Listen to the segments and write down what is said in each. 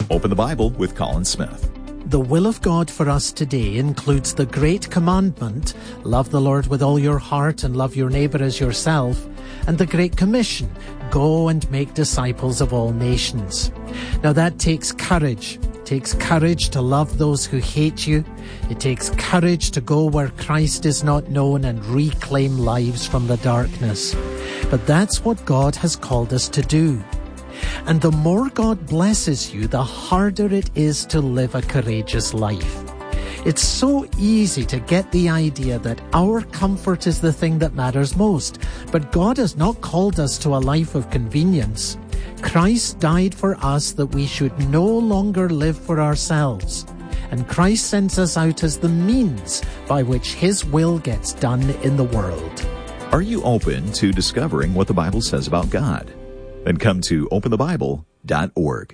Open the Bible with Colin Smith. The will of God for us today includes the great commandment, love the Lord with all your heart and love your neighbor as yourself, and the great commission, go and make disciples of all nations. Now that takes courage. It takes courage to love those who hate you. It takes courage to go where Christ is not known and reclaim lives from the darkness. But that's what God has called us to do. And the more God blesses you, the harder it is to live a courageous life. It's so easy to get the idea that our comfort is the thing that matters most. But God has not called us to a life of convenience. Christ died for us that we should no longer live for ourselves. And Christ sends us out as the means by which His will gets done in the world. Are you open to discovering what the Bible says about God? Then come to openthebible.org.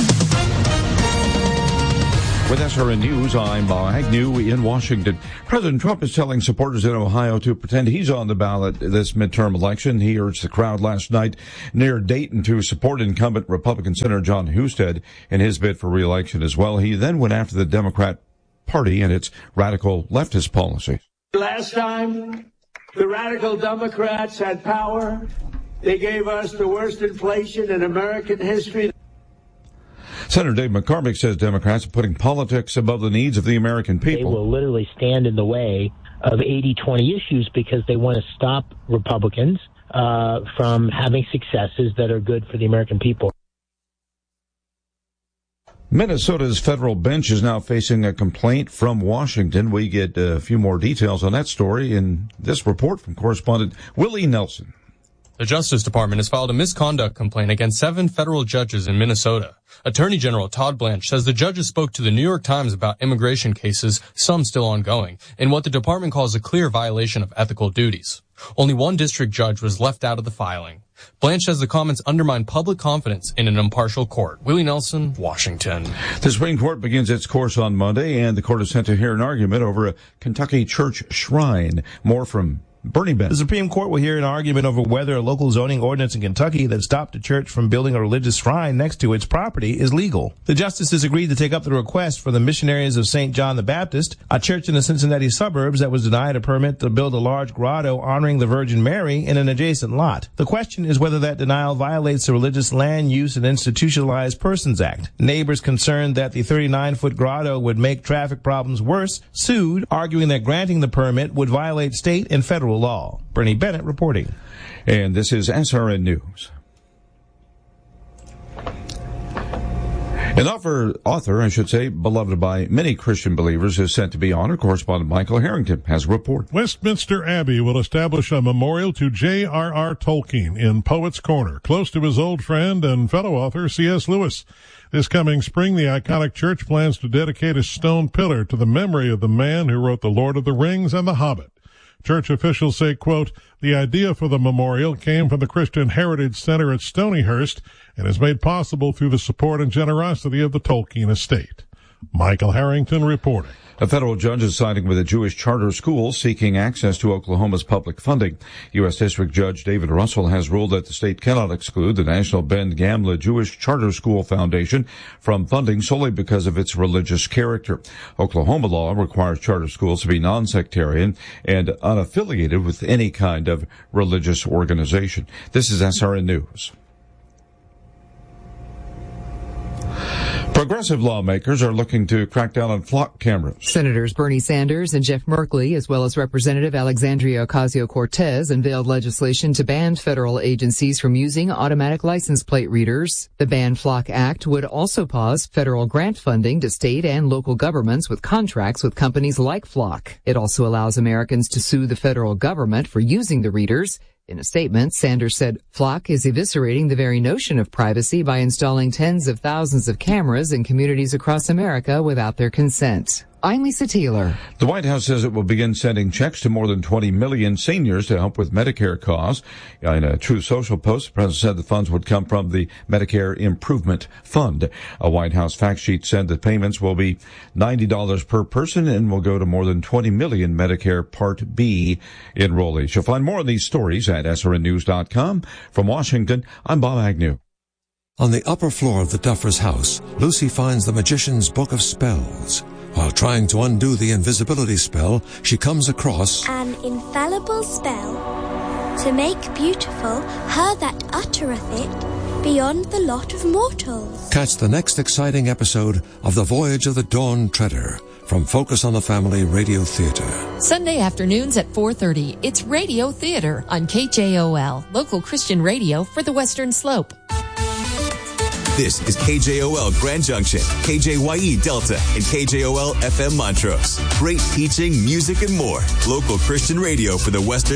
With SRN News, I'm Bob Agnew in Washington. President Trump is telling supporters in Ohio to pretend he's on the ballot this midterm election. He urged the crowd last night near Dayton to support incumbent Republican Senator Jon Husted in his bid for re-election as well. He then went after the Democrat Party and its radical leftist policies. Last time the radical Democrats had power, they gave us the worst inflation in American history. Senator Dave McCormick says Democrats are putting politics above the needs of the American people. They will literally stand in the way of 80-20 issues because they want to stop Republicans from having successes that are good for the American people. Minnesota's federal bench is now facing a complaint from Washington. We get a few more details on that story in this report from correspondent Willie Nelson. The Justice Department has filed a misconduct complaint against 7 federal judges in Minnesota. Attorney General Todd Blanche says the judges spoke to the New York Times about immigration cases, some still ongoing, in what the department calls a clear violation of ethical duties. Only one district judge was left out of the filing. Blanche says the comments undermine public confidence in an impartial court. Willie Nelson, Washington. The Supreme Court begins its course on Monday, and the court is set to hear an argument over a Kentucky church shrine. More from Bernie Bennett. The Supreme Court will hear an argument over whether a local zoning ordinance in Kentucky that stopped a church from building a religious shrine next to its property is legal. The justices agreed to take up the request for the Missionaries of St. John the Baptist, a church in the Cincinnati suburbs that was denied a permit to build a large grotto honoring the Virgin Mary in an adjacent lot. The question is whether that denial violates the Religious Land Use and Institutionalized Persons Act. Neighbors concerned that the 39-foot grotto would make traffic problems worse sued, arguing that granting the permit would violate state and federal law. Bernie Bennett reporting. And this is SRN News. An author, beloved by many Christian believers, is set to be honored. Correspondent Michael Harrington has a report. Westminster Abbey will establish a memorial to J.R.R. Tolkien in Poets' Corner, close to his old friend and fellow author C.S. Lewis. This coming spring, the iconic church plans to dedicate a stone pillar to the memory of the man who wrote The Lord of the Rings and The Hobbit. Church officials say, quote, the idea for the memorial came from the Christian Heritage Center at Stonyhurst and is made possible through the support and generosity of the Tolkien estate. Michael Harrington reporting. A federal judge is siding with a Jewish charter school seeking access to Oklahoma's public funding. U.S. District Judge David Russell has ruled that the state cannot exclude the National Ben Gamla Jewish Charter School Foundation from funding solely because of its religious character. Oklahoma law requires charter schools to be non-sectarian and unaffiliated with any kind of religious organization. This is SRN News. Progressive lawmakers are looking to crack down on flock cameras. Senators Bernie Sanders and Jeff Merkley, as well as Representative Alexandria Ocasio-Cortez, unveiled legislation to ban federal agencies from using automatic license plate readers. The Ban Flock Act would also pause federal grant funding to state and local governments with contracts with companies like Flock. It also allows Americans to sue the federal government for using the readers. In a statement, Sanders said Flock is eviscerating the very notion of privacy by installing tens of thousands of cameras in communities across America without their consent. I'm Lisa Taylor. The White House says it will begin sending checks to more than 20 million seniors to help with Medicare costs. In a Truth Social post, the president said the funds would come from the Medicare Improvement Fund. A White House fact sheet said that payments will be $90 per person and will go to more than 20 million Medicare Part B enrollees. You'll find more of these stories at srnnews.com. From Washington, I'm Bob Agnew. On the upper floor of the Duffer's house, Lucy finds the magician's book of spells. While trying to undo the invisibility spell, she comes across an infallible spell to make beautiful her that uttereth it beyond the lot of mortals. Catch the next exciting episode of The Voyage of the Dawn Treader from Focus on the Family Radio Theater. Sunday afternoons at 4:30, it's Radio Theater on KJOL, local Christian radio for the Western Slope. This is KJOL Grand Junction, KJYE Delta, and KJOL FM Montrose. Great teaching, music, and more. Local Christian radio for the Western